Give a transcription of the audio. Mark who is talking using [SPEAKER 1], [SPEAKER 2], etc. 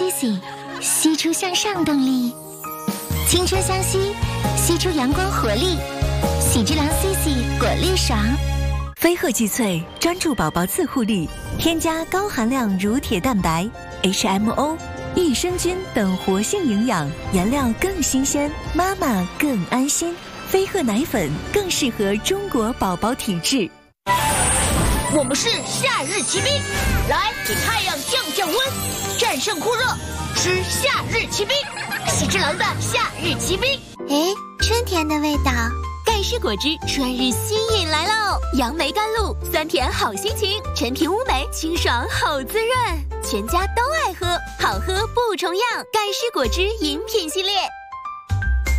[SPEAKER 1] CC， 吸出向上动力，青春相吸，吸出阳光活力。喜之郎 CC 果粒爽。
[SPEAKER 2] 飞鹤肌萃专注宝宝自护力，添加高含量乳铁蛋白、HMO、益生菌等活性营养，颜料更新鲜，妈妈更安心。飞鹤奶粉更适合中国宝宝体质。
[SPEAKER 3] 我们是夏日骑兵，来给太阳降降温，战胜酷热，吃夏日骑兵，喜之郎的夏日骑兵。
[SPEAKER 1] 哎，春天的味道。
[SPEAKER 4] 盖世果汁春日新饮来喽！杨梅甘露，酸甜好心情，陈皮乌梅，清爽好滋润，全家都爱喝，好喝不重样。盖世果汁饮品系列。